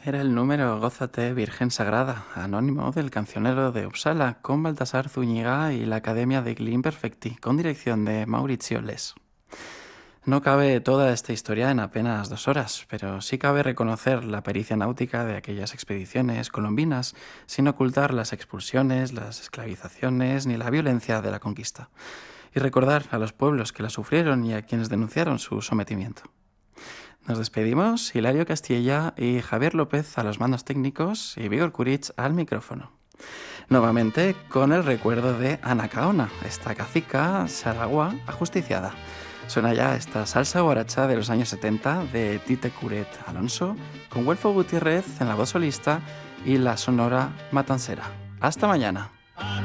Era el número Gózate Virgen Sagrada, anónimo del cancionero de Uppsala, con Baltasar Zúñiga y la Academia de Glim Perfecti, con dirección de Maurizio Les. No cabe toda esta historia en apenas 2 horas, pero sí cabe reconocer la pericia náutica de aquellas expediciones colombinas, sin ocultar las expulsiones, las esclavizaciones ni la violencia de la conquista, y recordar a los pueblos que la sufrieron y a quienes denunciaron su sometimiento. Nos despedimos, Hilario Castilla y Javier López a los mandos técnicos y Vigor Kurich al micrófono. Nuevamente con el recuerdo de Anacaona, esta cacica saragua ajusticiada. Suena ya esta salsa guaracha de los años 70 de Tite Curet Alonso, con Güelfo Gutiérrez en la voz solista y la sonora matancera. ¡Hasta mañana!